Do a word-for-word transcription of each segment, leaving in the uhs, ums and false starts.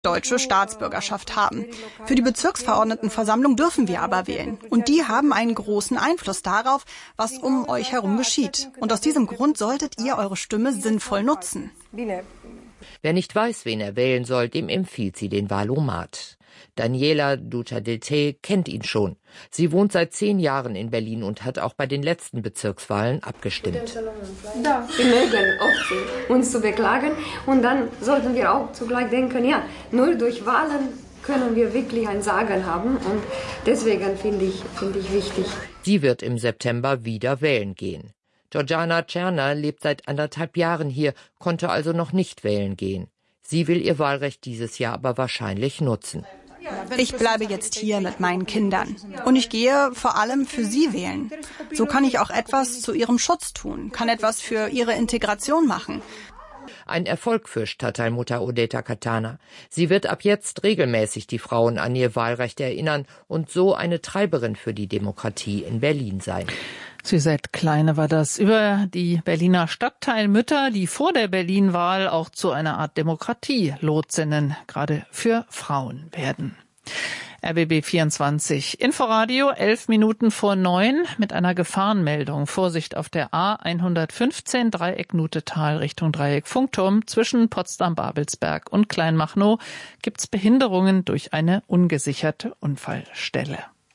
deutsche Staatsbürgerschaft haben. Für die Bezirksverordnetenversammlung dürfen wir aber wählen. Und die haben einen großen Einfluss darauf, was um euch herum geschieht. Und aus diesem Grund solltet ihr eure Stimme sinnvoll nutzen. Wer nicht weiß, wen er wählen soll, dem empfiehlt sie den Wahlomat. Daniela Duchadete kennt ihn schon. Sie wohnt seit zehn Jahren in Berlin und hat auch bei den letzten Bezirkswahlen abgestimmt. Ja, wir mögen oft uns zu beklagen und dann sollten wir auch zugleich denken, ja, nur durch Wahlen können wir wirklich ein Sagen haben und deswegen finde ich, finde ich wichtig. Sie wird im September wieder wählen gehen. Georgiana Czerner lebt seit anderthalb Jahren hier, konnte also noch nicht wählen gehen. Sie will ihr Wahlrecht dieses Jahr aber wahrscheinlich nutzen. Ich bleibe jetzt hier mit meinen Kindern. Und ich gehe vor allem für sie wählen. So kann ich auch etwas zu ihrem Schutz tun, kann etwas für ihre Integration machen. Ein Erfolg für Stadtteilmutter Odeta Katana. Sie wird ab jetzt regelmäßig die Frauen an ihr Wahlrecht erinnern und so eine Treiberin für die Demokratie in Berlin sein. Suzette Kleine war das über die Berliner Stadtteilmütter, die vor der Berlin-Wahl auch zu einer Art Demokratie-Lotsinnen, gerade für Frauen werden. R B B vierundzwanzig Inforadio, elf Minuten vor neun mit einer Gefahrenmeldung. Vorsicht auf der A hundertfünfzehn Dreieck Nutetal Richtung Dreieck Funkturm. Zwischen Potsdam-Babelsberg und Kleinmachnow gibt's Behinderungen durch eine ungesicherte Unfallstelle.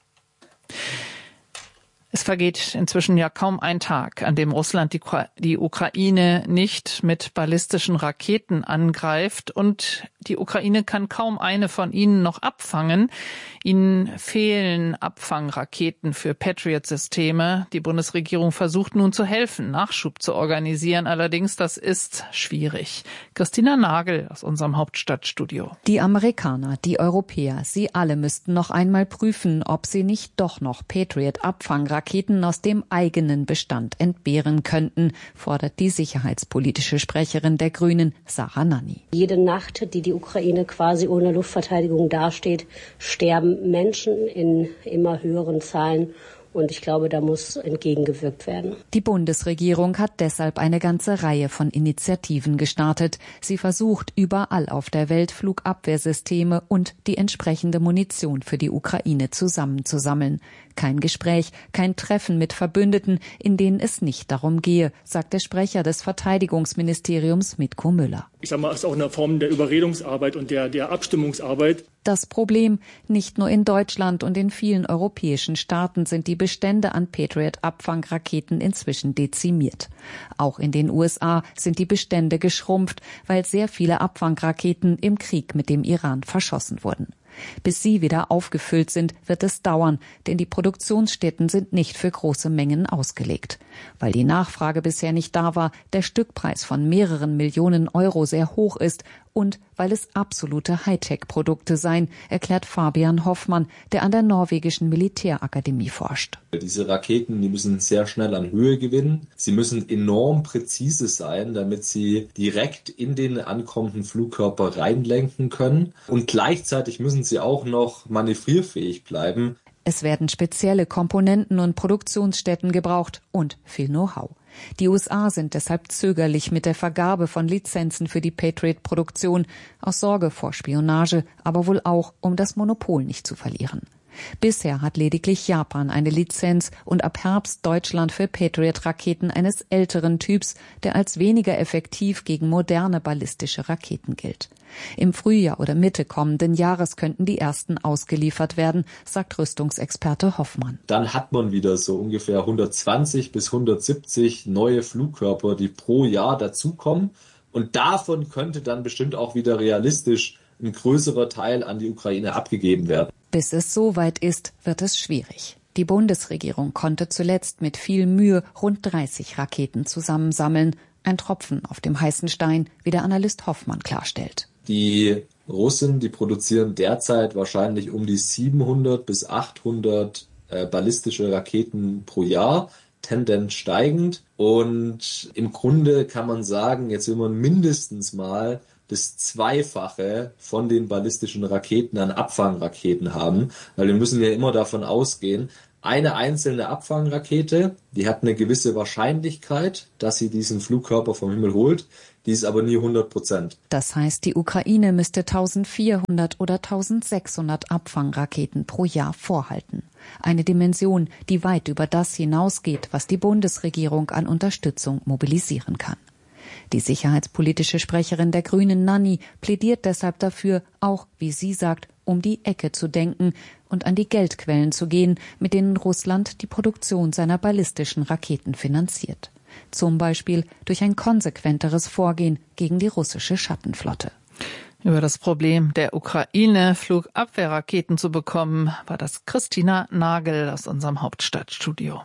Es vergeht inzwischen ja kaum ein Tag, an dem Russland die, die Ukraine nicht mit ballistischen Raketen angreift. Und die Ukraine kann kaum eine von ihnen noch abfangen. Ihnen fehlen Abfangraketen für Patriot-Systeme. Die Bundesregierung versucht nun zu helfen, Nachschub zu organisieren. Allerdings, das ist schwierig. Christina Nagel aus unserem Hauptstadtstudio. Die Amerikaner, die Europäer, sie alle müssten noch einmal prüfen, ob sie nicht doch noch Patriot-Abfangraketen Raketen aus dem eigenen Bestand entbehren könnten, fordert die sicherheitspolitische Sprecherin der Grünen, Sarah Nanni. Jede Nacht, die die Ukraine quasi ohne Luftverteidigung dasteht, sterben Menschen in immer höheren Zahlen. Und ich glaube, da muss entgegengewirkt werden. Die Bundesregierung hat deshalb eine ganze Reihe von Initiativen gestartet. Sie versucht überall auf der Welt Flugabwehrsysteme und die entsprechende Munition für die Ukraine zusammenzusammeln. Kein Gespräch, kein Treffen mit Verbündeten, in denen es nicht darum gehe, sagt der Sprecher des Verteidigungsministeriums Mitko Müller. Ich sag mal, es ist auch eine Form der Überredungsarbeit und der, der Abstimmungsarbeit. Das Problem, nicht nur in Deutschland und in vielen europäischen Staaten sind die Bestände an Patriot-Abfangraketen inzwischen dezimiert. Auch in den U S A sind die Bestände geschrumpft, weil sehr viele Abfangraketen im Krieg mit dem Iran verschossen wurden. Bis sie wieder aufgefüllt sind, wird es dauern, denn die Produktionsstätten sind nicht für große Mengen ausgelegt. Weil die Nachfrage bisher nicht da war, der Stückpreis von mehreren Millionen Euro sehr hoch ist und weil es absolute Hightech-Produkte seien, erklärt Fabian Hoffmann, der an der norwegischen Militärakademie forscht. Diese Raketen, die müssen sehr schnell an Höhe gewinnen. Sie müssen enorm präzise sein, damit sie direkt in den ankommenden Flugkörper reinlenken können. Und gleichzeitig müssen sie auch noch manövrierfähig bleiben. Es werden spezielle Komponenten und Produktionsstätten gebraucht und viel Know-how. Die U S A sind deshalb zögerlich mit der Vergabe von Lizenzen für die Patriot-Produktion, aus Sorge vor Spionage, aber wohl auch, um das Monopol nicht zu verlieren. Bisher hat lediglich Japan eine Lizenz und ab Herbst Deutschland für Patriot-Raketen eines älteren Typs, der als weniger effektiv gegen moderne ballistische Raketen gilt. Im Frühjahr oder Mitte kommenden Jahres könnten die ersten ausgeliefert werden, sagt Rüstungsexperte Hoffmann. Dann hat man wieder so ungefähr hundertzwanzig bis hundertsiebzig neue Flugkörper, die pro Jahr dazukommen. Und davon könnte dann bestimmt auch wieder realistisch ein größerer Teil an die Ukraine abgegeben werden. Bis es soweit ist, wird es schwierig. Die Bundesregierung konnte zuletzt mit viel Mühe rund dreißig Raketen zusammensammeln. Ein Tropfen auf dem heißen Stein, wie der Analyst Hoffmann klarstellt. Die Russen, die produzieren derzeit wahrscheinlich um die siebenhundert bis achthundert äh, ballistische Raketen pro Jahr, Tendenz steigend. Und im Grunde kann man sagen, jetzt will man mindestens mal das Zweifache von den ballistischen Raketen an Abfangraketen haben, weil wir müssen ja immer davon ausgehen, eine einzelne Abfangrakete, die hat eine gewisse Wahrscheinlichkeit, dass sie diesen Flugkörper vom Himmel holt. Die ist aber nie hundert Prozent. Das heißt, die Ukraine müsste eintausendvierhundert oder eintausendsechshundert Abfangraketen pro Jahr vorhalten. Eine Dimension, die weit über das hinausgeht, was die Bundesregierung an Unterstützung mobilisieren kann. Die sicherheitspolitische Sprecherin der Grünen, Nanni, plädiert deshalb dafür, auch, wie sie sagt, um die Ecke zu denken und an die Geldquellen zu gehen, mit denen Russland die Produktion seiner ballistischen Raketen finanziert. Zum Beispiel durch ein konsequenteres Vorgehen gegen die russische Schattenflotte. Über das Problem der Ukraine, Flugabwehrraketen zu bekommen, war das Christina Nagel aus unserem Hauptstadtstudio.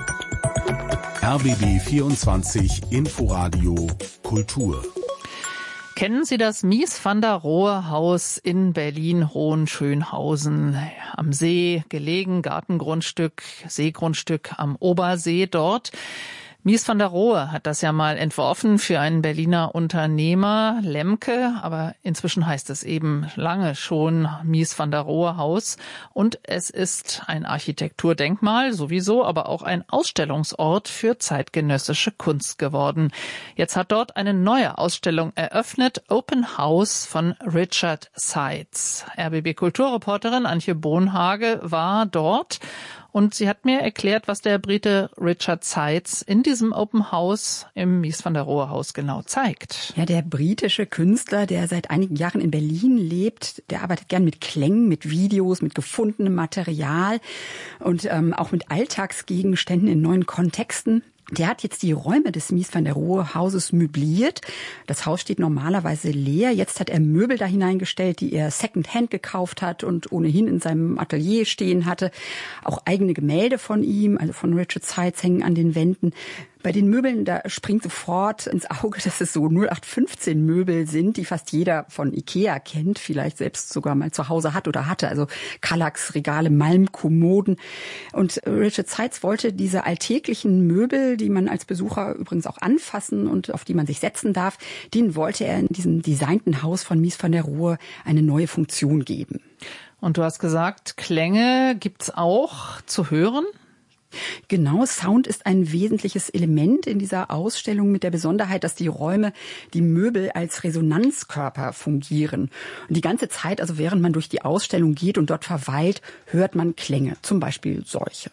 R B B vierundzwanzig Inforadio Kultur. Kennen Sie das Mies van der Rohe Haus in Berlin-Hohenschönhausen? Am See gelegen, Gartengrundstück, Seegrundstück am Obersee dort. Mies van der Rohe hat das ja mal entworfen für einen Berliner Unternehmer, Lemke, aber inzwischen heißt es eben lange schon Mies van der Rohe Haus. Und es ist ein Architekturdenkmal sowieso, aber auch ein Ausstellungsort für zeitgenössische Kunst geworden. Jetzt hat dort eine neue Ausstellung eröffnet, Open House von Richard Seitz. R B B-Kulturreporterin Antje Bonhage war dort. Und sie hat mir erklärt, was der Brite Richard Seitz in diesem Open House im Mies van der Rohe Haus genau zeigt. Ja, der britische Künstler, der seit einigen Jahren in Berlin lebt, der arbeitet gern mit Klängen, mit Videos, mit gefundenem Material und ähm, auch mit Alltagsgegenständen in neuen Kontexten. Der hat jetzt die Räume des Mies van der Rohe Hauses möbliert. Das Haus steht normalerweise leer. Jetzt hat er Möbel da hineingestellt, die er Secondhand gekauft hat und ohnehin in seinem Atelier stehen hatte. Auch eigene Gemälde von ihm, also von Richard Seitz, hängen an den Wänden. Bei den Möbeln, da springt sofort ins Auge, dass es so null acht fünfzehn Möbel sind, die fast jeder von Ikea kennt, vielleicht selbst sogar mal zu Hause hat oder hatte. Also Kallax-Regale, Malmkommoden. Und Richard Seitz wollte diese alltäglichen Möbel, die man als Besucher übrigens auch anfassen und auf die man sich setzen darf, denen wollte er in diesem designten Haus von Mies van der Rohe eine neue Funktion geben. Und du hast gesagt, Klänge gibt's auch zu hören? Genau, Sound ist ein wesentliches Element in dieser Ausstellung mit der Besonderheit, dass die Räume, die Möbel als Resonanzkörper fungieren. Und die ganze Zeit, also während man durch die Ausstellung geht und dort verweilt, hört man Klänge, zum Beispiel solche.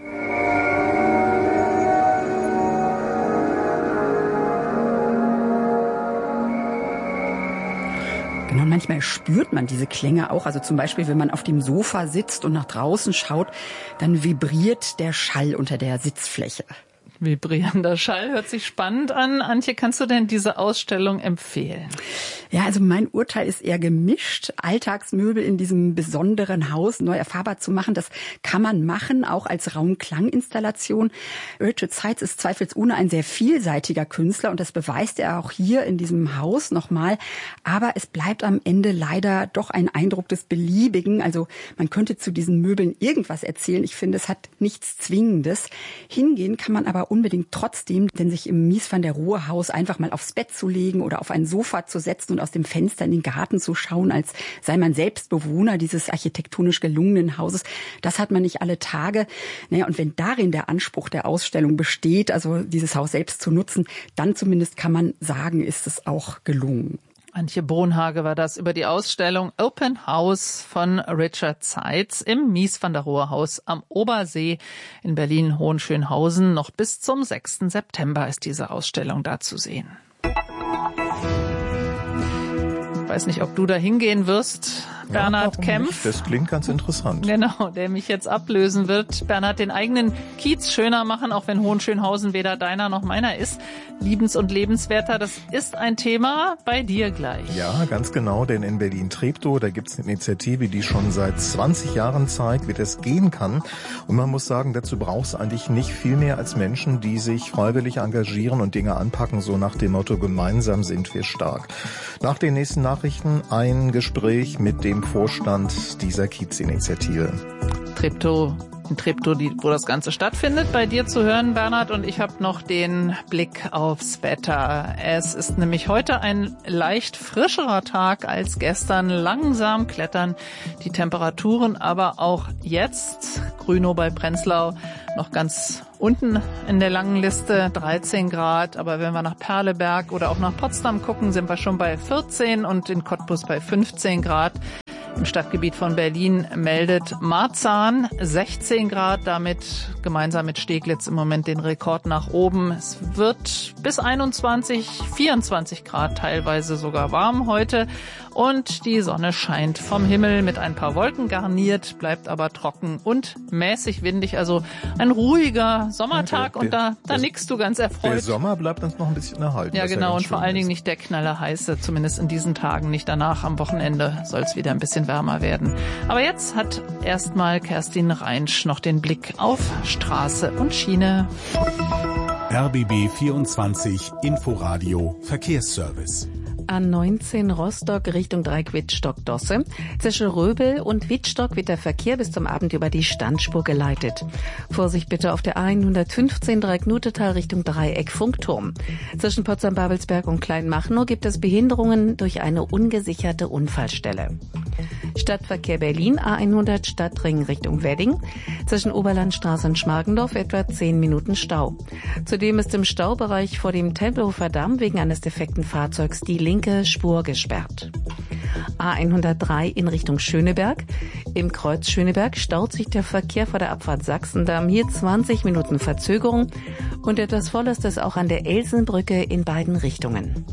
Genau, manchmal spürt man diese Klänge auch. Also zum Beispiel, wenn man auf dem Sofa sitzt und nach draußen schaut, dann vibriert der Schall unter der Sitzfläche. Vibrierender Schall hört sich spannend an. Antje, kannst du denn diese Ausstellung empfehlen? Ja, also mein Urteil ist eher gemischt. Alltagsmöbel in diesem besonderen Haus neu erfahrbar zu machen, das kann man machen, auch als Raum-Klang-Installation. Richard Seitz ist zweifelsohne ein sehr vielseitiger Künstler und das beweist er auch hier in diesem Haus nochmal. Aber es bleibt am Ende leider doch ein Eindruck des Beliebigen. Also man könnte zu diesen Möbeln irgendwas erzählen. Ich finde, es hat nichts Zwingendes. Hingehen kann man aber unbedingt trotzdem, denn sich im Mies van der Rohe Haus einfach mal aufs Bett zu legen oder auf ein Sofa zu setzen und aus dem Fenster in den Garten zu schauen, als sei man selbst Bewohner dieses architektonisch gelungenen Hauses, das hat man nicht alle Tage. Naja, und wenn darin der Anspruch der Ausstellung besteht, also dieses Haus selbst zu nutzen, dann zumindest kann man sagen, ist es auch gelungen. Antje Bonhage war das über die Ausstellung Open House von Richard Seitz im Mies van der Rohe Haus am Obersee in Berlin-Hohenschönhausen. Noch bis zum sechsten September ist diese Ausstellung da zu sehen. Ich weiß nicht, ob du da hingehen wirst. Bernhard ja, Kempf. Nicht? Das klingt ganz interessant. Genau, der mich jetzt ablösen wird. Bernhard, den eigenen Kiez schöner machen, auch wenn Hohenschönhausen weder deiner noch meiner ist. Liebens- und lebenswerter, das ist ein Thema bei dir gleich. Ja, ganz genau, denn in Berlin-Treptow, da gibt es eine Initiative, die schon seit zwanzig Jahren zeigt, wie das gehen kann. Und man muss sagen, dazu braucht es eigentlich nicht viel mehr als Menschen, die sich freiwillig engagieren und Dinge anpacken, so nach dem Motto, gemeinsam sind wir stark. Nach den nächsten Nachrichten ein Gespräch mit dem Vorstand dieser Kiezinitiative. Treptow in Treptow, wo das Ganze stattfindet, bei dir zu hören, Bernhard. Und ich habe noch den Blick aufs Wetter. Es ist nämlich heute ein leicht frischerer Tag als gestern. Langsam klettern die Temperaturen, aber auch jetzt, Grünow bei Prenzlau, noch ganz unten in der langen Liste, dreizehn Grad. Aber wenn wir nach Perleberg oder auch nach Potsdam gucken, sind wir schon bei vierzehn und in Cottbus bei fünfzehn Grad. Im Stadtgebiet von Berlin meldet Marzahn sechzehn Grad, damit gemeinsam mit Steglitz im Moment den Rekord nach oben. Es wird bis einundzwanzig, vierundzwanzig Grad teilweise sogar warm heute und die Sonne scheint vom Himmel mit ein paar Wolken garniert, bleibt aber trocken und mäßig windig, also ein ruhiger Sommertag. Okay, der, und da, da nickst du ganz erfreut. Der Sommer bleibt uns noch ein bisschen erhalten. Ja, genau, ja und vor allen Dingen nicht der knallerheiße, zumindest in diesen Tagen, nicht danach. Am Wochenende soll es wieder ein bisschen wärmer werden. Aber jetzt hat erstmal Kerstin Reinsch noch den Blick auf Straße und Schiene. R B B vierundzwanzig Inforadio Verkehrsservice. A neunzehn Rostock Richtung Dreieck Wittstock-Dosse. Zwischen Röbel und Wittstock wird der Verkehr bis zum Abend über die Standspur geleitet. Vorsicht bitte auf der A hundertfünfzehn Dreieck Nutetal Richtung Dreieck Funkturm. Zwischen Potsdam-Babelsberg und Kleinmachnow gibt es Behinderungen durch eine ungesicherte Unfallstelle. Stadtverkehr Berlin A hundert Stadtring Richtung Wedding. Zwischen Oberlandstraße und Schmargendorf etwa zehn Minuten Stau. Zudem ist im Staubereich vor dem Tempelhofer Damm wegen eines defekten Fahrzeugs die linke Spur gesperrt. A hundertdrei in Richtung Schöneberg. Im Kreuz Schöneberg staut sich der Verkehr vor der Abfahrt Sachsendamm. Hier zwanzig Minuten Verzögerung und etwas voll ist es auch an der Elsenbrücke in beiden Richtungen.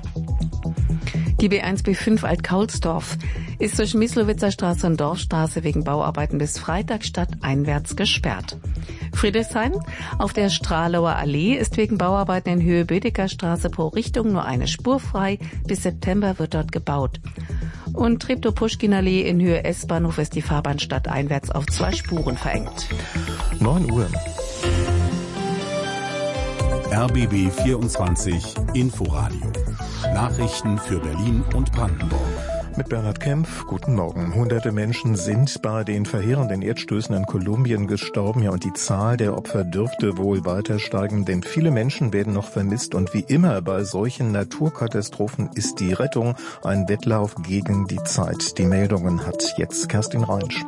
Die B eins B fünf Alt-Kaulsdorf ist zwischen Mislowitzer Straße und Dorfstraße wegen Bauarbeiten bis Freitag stadteinwärts gesperrt. Friedrichshain auf der Stralauer Allee ist wegen Bauarbeiten in Höhe Bödecker Straße pro Richtung nur eine Spur frei. Bis September wird dort gebaut. Und Treptow-Puschkin-Allee in Höhe S-Bahnhof ist die Fahrbahn stadteinwärts auf zwei Spuren verengt. neun Uhr. R B B vierundzwanzig Inforadio. Nachrichten für Berlin und Brandenburg. Mit Bernhard Kempf, guten Morgen. Hunderte Menschen sind bei den verheerenden Erdstößen in Kolumbien gestorben, ja, und die Zahl der Opfer dürfte wohl weiter steigen, denn viele Menschen werden noch vermisst und wie immer bei solchen Naturkatastrophen ist die Rettung ein Wettlauf gegen die Zeit. Die Meldungen hat jetzt Kerstin Reinsch.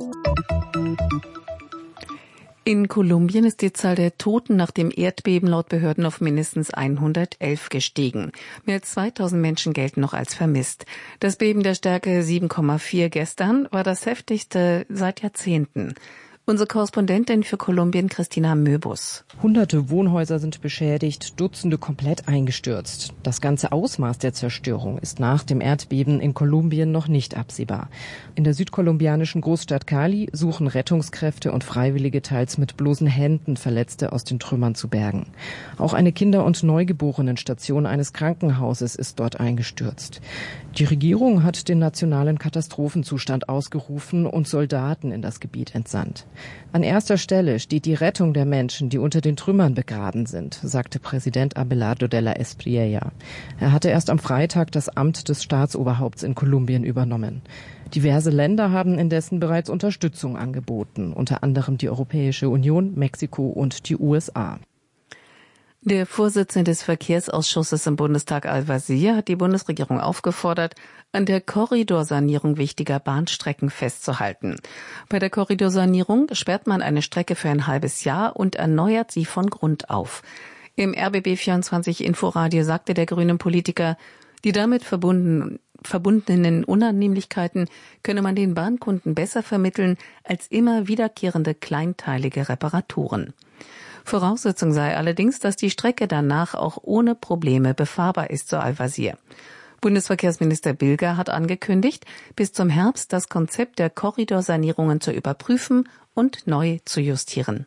In Kolumbien ist die Zahl der Toten nach dem Erdbeben laut Behörden auf mindestens hundertelf gestiegen. Mehr als zweitausend Menschen gelten noch als vermisst. Das Beben der Stärke sieben Komma vier gestern war das heftigste seit Jahrzehnten. Unsere Korrespondentin für Kolumbien, Christina Möbus. Hunderte Wohnhäuser sind beschädigt, Dutzende komplett eingestürzt. Das ganze Ausmaß der Zerstörung ist nach dem Erdbeben in Kolumbien noch nicht absehbar. In der südkolumbianischen Großstadt Cali suchen Rettungskräfte und Freiwillige teils mit bloßen Händen Verletzte aus den Trümmern zu bergen. Auch eine Kinder- und Neugeborenenstation eines Krankenhauses ist dort eingestürzt. Die Regierung hat den nationalen Katastrophenzustand ausgerufen und Soldaten in das Gebiet entsandt. An erster Stelle steht die Rettung der Menschen, die unter den Trümmern begraben sind, sagte Präsident Abelardo de la Espriella. Er hatte erst am Freitag das Amt des Staatsoberhaupts in Kolumbien übernommen. Diverse Länder haben indessen bereits Unterstützung angeboten, unter anderem die Europäische Union, Mexiko und die U S A. Der Vorsitzende des Verkehrsausschusses im Bundestag Al-Wazir hat die Bundesregierung aufgefordert, an der Korridorsanierung wichtiger Bahnstrecken festzuhalten. Bei der Korridorsanierung sperrt man eine Strecke für ein halbes Jahr und erneuert sie von Grund auf. Im R B B vierundzwanzig Inforadio sagte der grüne Politiker, die damit verbunden, verbundenen Unannehmlichkeiten könne man den Bahnkunden besser vermitteln als immer wiederkehrende kleinteilige Reparaturen. Voraussetzung sei allerdings, dass die Strecke danach auch ohne Probleme befahrbar ist, so Al-Wazir. Bundesverkehrsminister Bilger hat angekündigt, bis zum Herbst das Konzept der Korridorsanierungen zu überprüfen und neu zu justieren.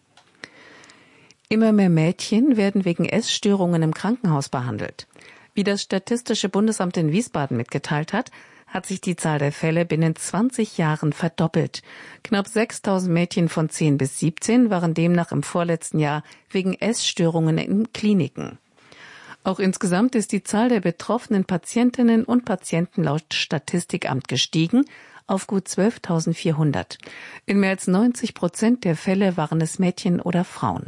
Immer mehr Mädchen werden wegen Essstörungen im Krankenhaus behandelt. Wie das Statistische Bundesamt in Wiesbaden mitgeteilt hat, hat sich die Zahl der Fälle binnen zwanzig Jahren verdoppelt. Knapp sechstausend Mädchen von zehn bis siebzehn waren demnach im vorletzten Jahr wegen Essstörungen in Kliniken. Auch insgesamt ist die Zahl der betroffenen Patientinnen und Patienten laut Statistikamt gestiegen auf gut zwölftausendvierhundert. In mehr als neunzig Prozent der Fälle waren es Mädchen oder Frauen.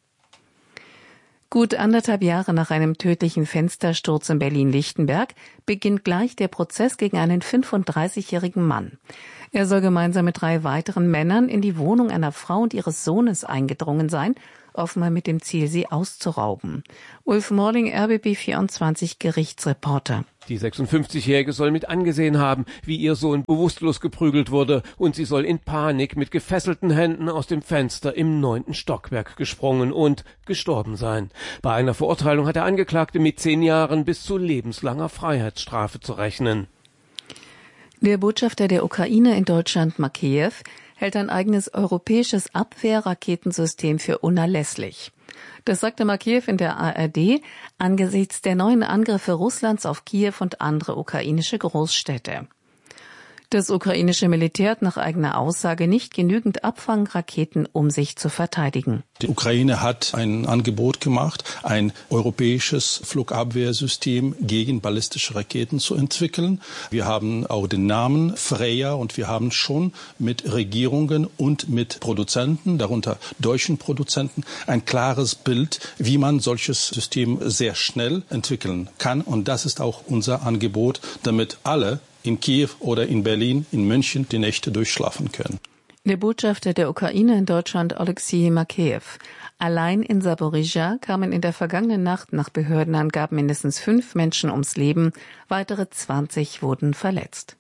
Gut anderthalb Jahre nach einem tödlichen Fenstersturz in Berlin-Lichtenberg beginnt gleich der Prozess gegen einen fünfunddreißigjährigen Mann. Er soll gemeinsam mit drei weiteren Männern in die Wohnung einer Frau und ihres Sohnes eingedrungen sein, offenbar mit dem Ziel, sie auszurauben. Ulf Morling, R B B vierundzwanzig Gerichtsreporter. Die sechsundfünfzigjährige soll mit angesehen haben, wie ihr Sohn bewusstlos geprügelt wurde, und sie soll in Panik mit gefesselten Händen aus dem Fenster im neunten Stockwerk gesprungen und gestorben sein. Bei einer Verurteilung hat der Angeklagte mit zehn Jahren bis zu lebenslanger Freiheitsstrafe zu rechnen. Der Botschafter der Ukraine in Deutschland, Makeyev, hält ein eigenes europäisches Abwehrraketensystem für unerlässlich. Das sagte Makeyev in der A R D angesichts der neuen Angriffe Russlands auf Kiew und andere ukrainische Großstädte. Das ukrainische Militär hat nach eigener Aussage nicht genügend Abfangraketen, um sich zu verteidigen. Die Ukraine hat ein Angebot gemacht, ein europäisches Flugabwehrsystem gegen ballistische Raketen zu entwickeln. Wir haben auch den Namen Freya und wir haben schon mit Regierungen und mit Produzenten, darunter deutschen Produzenten, ein klares Bild, wie man solches System sehr schnell entwickeln kann. Und das ist auch unser Angebot, damit alle in Kiew oder in Berlin, in München die Nächte durchschlafen können. Der Botschafter der Ukraine in Deutschland, Oleksiy Makeyev. Allein in Saporizhzhia kamen in der vergangenen Nacht nach Behördenangaben mindestens fünf Menschen ums Leben, weitere zwanzig wurden verletzt.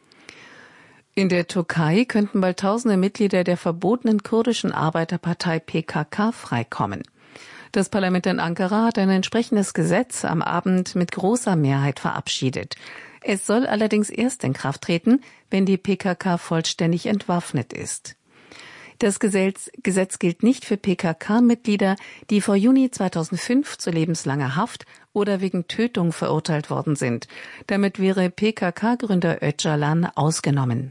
In der Türkei könnten bald tausende Mitglieder der verbotenen kurdischen Arbeiterpartei P K K freikommen. Das Parlament in Ankara hat ein entsprechendes Gesetz am Abend mit großer Mehrheit verabschiedet. Es soll allerdings erst in Kraft treten, wenn die P K K vollständig entwaffnet ist. Das Gesetz, Gesetz gilt nicht für P K K-Mitglieder, die vor Juni zweitausendfünf zu lebenslanger Haft oder wegen Tötung verurteilt worden sind. Damit wäre P K K-Gründer Öcalan ausgenommen.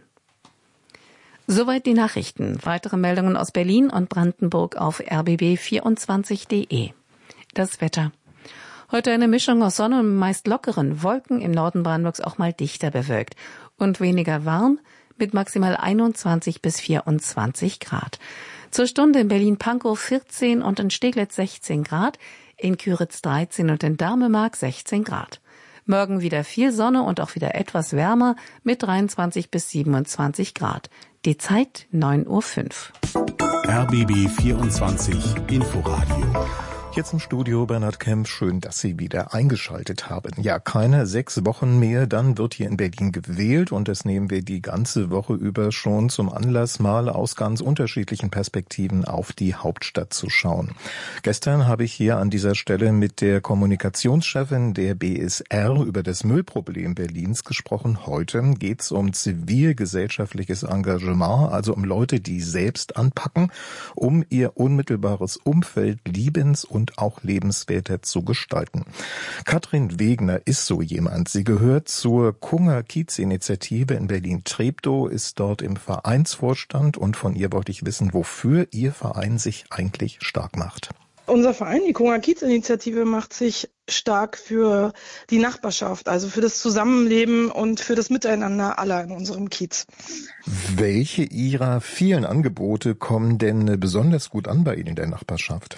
Soweit die Nachrichten. Weitere Meldungen aus Berlin und Brandenburg auf r b b vierundzwanzig punkt d e. Das Wetter. Heute eine Mischung aus Sonne und meist lockeren Wolken, im Norden Brandenburgs auch mal dichter bewölkt und weniger warm mit maximal einundzwanzig bis vierundzwanzig Grad. Zur Stunde in Berlin-Pankow vierzehn und in Steglitz sechzehn Grad, in Küritz dreizehn und in Dahmemark sechzehn Grad. Morgen wieder viel Sonne und auch wieder etwas wärmer mit dreiundzwanzig bis siebenundzwanzig Grad. Die Zeit neun Uhr fünf. R B B vierundzwanzig Inforadio. Jetzt im Studio Bernhard Kempf, schön, dass Sie wieder eingeschaltet haben. Ja, keine sechs Wochen mehr, dann wird hier in Berlin gewählt und das nehmen wir die ganze Woche über schon zum Anlass, mal aus ganz unterschiedlichen Perspektiven auf die Hauptstadt zu schauen. Gestern habe ich hier an dieser Stelle mit der Kommunikationschefin der B S R über das Müllproblem Berlins gesprochen. Heute geht es um zivilgesellschaftliches Engagement, also um Leute, die selbst anpacken, um ihr unmittelbares Umfeld liebens- und und auch lebenswerter zu gestalten. Katrin Wegner ist so jemand. Sie gehört zur Kunger-Kiez-Initiative in Berlin-Treptow, ist dort im Vereinsvorstand und von ihr wollte ich wissen, wofür Ihr Verein sich eigentlich stark macht. Unser Verein, die Kunger-Kiez-Initiative, macht sich stark für die Nachbarschaft, also für das Zusammenleben und für das Miteinander aller in unserem Kiez. Welche Ihrer vielen Angebote kommen denn besonders gut an bei Ihnen in der Nachbarschaft?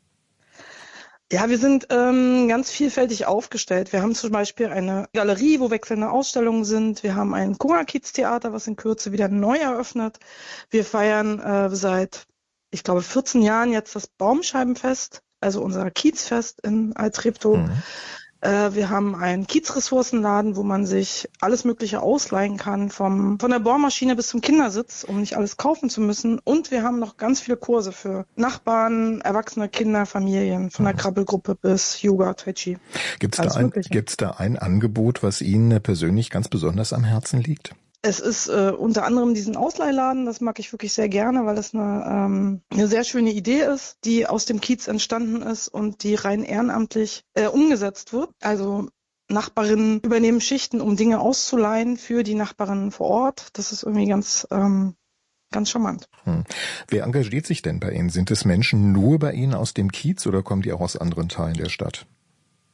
Ja, wir sind ähm, ganz vielfältig aufgestellt. Wir haben zum Beispiel eine Galerie, wo wechselnde Ausstellungen sind. Wir haben ein Kunger-Kiez-Theater, was in Kürze wieder neu eröffnet. Wir feiern äh, seit, ich glaube, vierzehn Jahren jetzt das Baumscheibenfest, also unser Kiezfest in Alt-Treptow. Mhm. Äh, wir haben einen Kiezressourcenladen, wo man sich alles Mögliche ausleihen kann, vom von der Bohrmaschine bis zum Kindersitz, um nicht alles kaufen zu müssen. Und wir haben noch ganz viele Kurse für Nachbarn, erwachsene Kinder, Familien, von der Krabbelgruppe bis Yoga, Tai Chi. Gibt's da ein, gibt's da ein Angebot, was Ihnen persönlich ganz besonders am Herzen liegt? Es ist äh, unter anderem diesen Ausleihladen, das mag ich wirklich sehr gerne, weil das eine, ähm, eine sehr schöne Idee ist, die aus dem Kiez entstanden ist und die rein ehrenamtlich äh, umgesetzt wird. Also Nachbarinnen übernehmen Schichten, um Dinge auszuleihen für die Nachbarinnen vor Ort. Das ist irgendwie ganz ähm, ganz charmant. Hm. Wer engagiert sich denn bei Ihnen? Sind es Menschen nur bei Ihnen aus dem Kiez oder kommen die auch aus anderen Teilen der Stadt?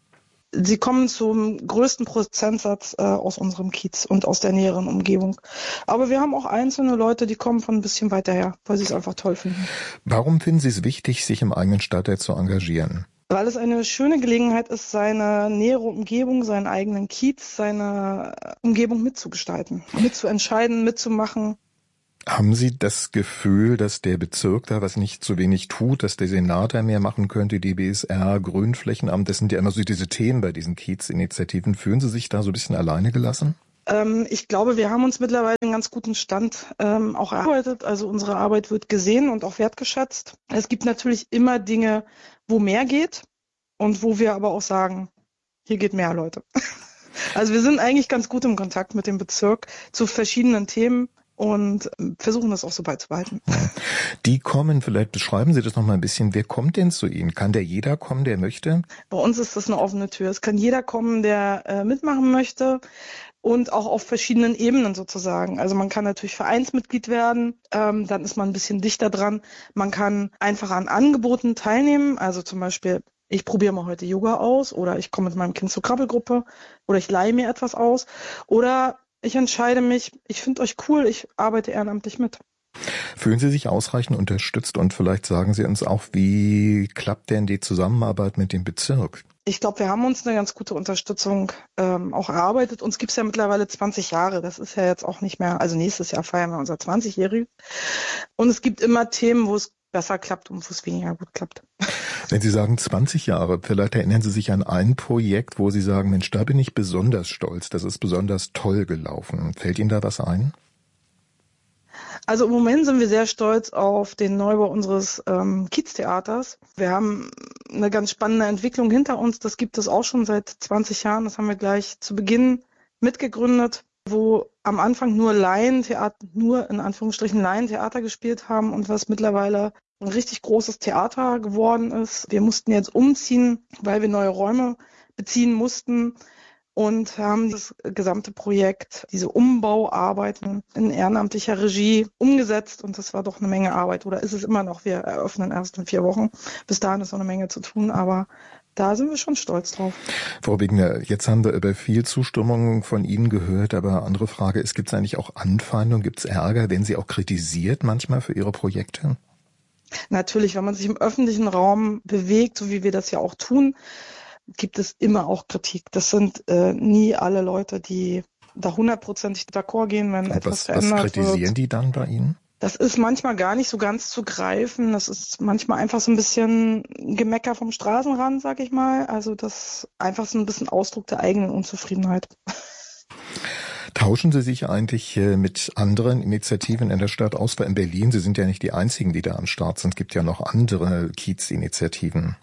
sie kommen zum größten Prozentsatz äh, aus unserem Kiez und aus der näheren Umgebung. Aber wir haben auch einzelne Leute, die kommen von ein bisschen weiter her, weil sie es einfach toll finden. Warum finden Sie es wichtig, sich im eigenen Stadtteil zu engagieren? Weil es eine schöne Gelegenheit ist, seine nähere Umgebung, seinen eigenen Kiez, seine Umgebung mitzugestalten, mitzuentscheiden, mitzumachen. Haben Sie das Gefühl, dass der Bezirk da was nicht zu wenig tut, dass der Senat da mehr machen könnte, die B S R, Grünflächenamt, das sind ja immer so diese Themen bei diesen Kiezinitiativen. Fühlen Sie sich da so ein bisschen alleine gelassen? Ähm, ich glaube, wir haben uns mittlerweile einen ganz guten Stand ähm, auch erarbeitet. Also unsere Arbeit wird gesehen und auch wertgeschätzt. Es gibt natürlich immer Dinge, wo mehr geht und wo wir aber auch sagen, hier geht mehr, Leute. Also wir sind eigentlich ganz gut im Kontakt mit dem Bezirk zu verschiedenen Themen und versuchen das auch so beizubehalten. Die kommen, vielleicht beschreiben Sie das noch mal ein bisschen, wer kommt denn zu Ihnen? Kann der jeder kommen, der möchte? Bei uns ist das eine offene Tür. Es kann jeder kommen, der äh, mitmachen möchte. Und auch auf verschiedenen Ebenen sozusagen. Also man kann natürlich Vereinsmitglied werden, ähm, dann ist man ein bisschen dichter dran. Man kann einfach an Angeboten teilnehmen, also zum Beispiel, ich probiere mal heute Yoga aus oder ich komme mit meinem Kind zur Krabbelgruppe oder ich leihe mir etwas aus oder ich entscheide mich, ich finde euch cool, ich arbeite ehrenamtlich mit. Fühlen Sie sich ausreichend unterstützt und vielleicht sagen Sie uns auch, wie klappt denn die Zusammenarbeit mit dem Bezirk? Ich glaube, wir haben uns eine ganz gute Unterstützung ähm, auch erarbeitet. Uns gibt's ja mittlerweile zwanzig Jahre. Das ist ja jetzt auch nicht mehr, also nächstes Jahr feiern wir unser zwanzigjähriges. Und es gibt immer Themen, wo es besser klappt und wo es weniger gut klappt. Wenn Sie sagen zwanzig Jahre, vielleicht erinnern Sie sich an ein Projekt, wo Sie sagen, Mensch, da bin ich besonders stolz, das ist besonders toll gelaufen. Fällt Ihnen da was ein? Also im Moment sind wir sehr stolz auf den Neubau unseres ähm, Kieztheaters. Wir haben eine ganz spannende Entwicklung hinter uns. Das gibt es auch schon seit zwanzig Jahren. Das haben wir gleich zu Beginn mitgegründet, wo am Anfang nur Laientheater, nur in Anführungsstrichen Laientheater gespielt haben und was mittlerweile ein richtig großes Theater geworden ist. Wir mussten jetzt umziehen, weil wir neue Räume beziehen mussten. Und haben das gesamte Projekt, diese Umbauarbeiten in ehrenamtlicher Regie umgesetzt. Und das war doch eine Menge Arbeit. Oder ist es immer noch? Wir eröffnen erst in vier Wochen. Bis dahin ist noch eine Menge zu tun. Aber da sind wir schon stolz drauf. Frau Wegner, jetzt haben wir über viel Zustimmung von Ihnen gehört. Aber andere Frage ist, gibt es eigentlich auch Anfeindungen? Gibt es Ärger? Werden Sie auch kritisiert manchmal für Ihre Projekte? Natürlich, wenn man sich im öffentlichen Raum bewegt, so wie wir das ja auch tun, gibt es immer auch Kritik. Das sind äh, nie alle Leute, die da hundertprozentig d'accord gehen, wenn Und etwas was, verändert wird. Was kritisieren die dann bei Ihnen? Das ist manchmal gar nicht so ganz zu greifen. Das ist manchmal einfach so ein bisschen Gemecker vom Straßenrand, sag ich mal. Also das einfach so ein bisschen Ausdruck der eigenen Unzufriedenheit. Tauschen Sie sich eigentlich mit anderen Initiativen in der Stadt aus? Weil in Berlin, Sie sind ja nicht die einzigen, die da am Start sind. Es gibt ja noch andere Kiezinitiativen.